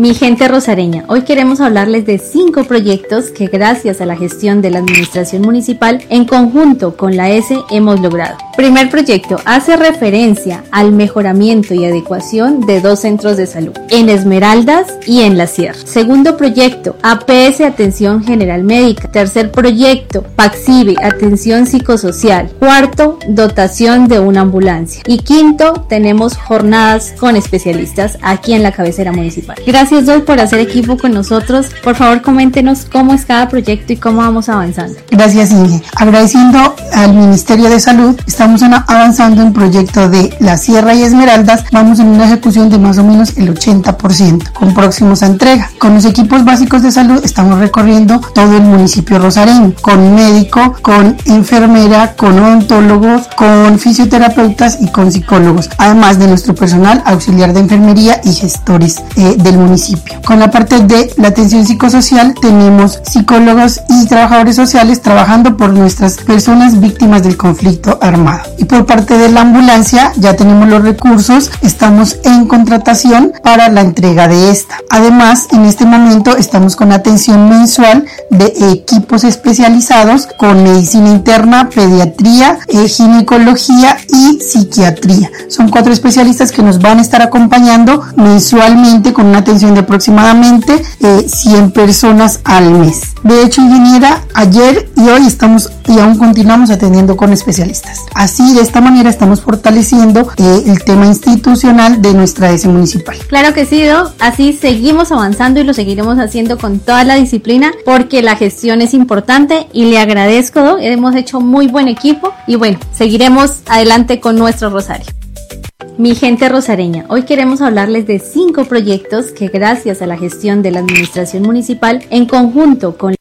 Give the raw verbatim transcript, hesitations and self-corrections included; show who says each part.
Speaker 1: Mi gente rosareña, hoy queremos hablarles de cinco proyectos que gracias a la gestión de la administración municipal en conjunto con la E S E hemos logrado. Primer proyecto hace referencia al mejoramiento y adecuación de dos centros de salud, en Esmeraldas y en La Sierra. Segundo proyecto, A P S Atención General Médica. Tercer proyecto, PACSIBE Atención Psicosocial. Cuarto, dotación de una ambulancia. Y quinto, tenemos jornadas con especialistas aquí en la cabecera municipal. Gracias, Doy, por hacer equipo con nosotros. Por favor, coméntenos cómo es cada proyecto y cómo vamos avanzando.
Speaker 2: Gracias, Inge. Agradeciendo al Ministerio de Salud, estamos avanzando en proyecto de La Sierra y Esmeraldas. Vamos en una ejecución de más o menos el ochenta por ciento, con próximos a entrega. Con los equipos básicos de salud estamos recorriendo todo el municipio rosareño, con médico, con enfermera, con odontólogos, con fisioterapeutas y con psicólogos, además de nuestro personal auxiliar de enfermería y gestores eh, del municipio. Con la parte de la atención psicosocial tenemos psicólogos y trabajadores sociales trabajando por nuestras personas víctimas del conflicto armado. Y por parte de la ambulancia ya tenemos los recursos, estamos en contratación para la entrega de esta. Además, en este momento estamos con atención mensual de equipos especializados con medicina interna, pediatría, eh, ginecología y psiquiatría. Son cuatro especialistas que nos van a estar acompañando mensualmente con una atención de aproximadamente eh, cien personas al mes. De hecho, ingeniera, ayer y hoy estamos y aún continuamos atendiendo con especialistas. Así, de esta manera estamos fortaleciendo eh, el tema institucional de nuestra E S E municipal.
Speaker 1: Claro que sí, Do. Así seguimos avanzando y lo seguiremos haciendo con toda la disciplina porque la gestión es importante y le agradezco, Do. Hemos hecho muy buen equipo y bueno, seguiremos adelante con nuestro Rosario. Mi gente rosareña, hoy queremos hablarles de cinco proyectos que gracias a la gestión de la administración municipal en conjunto con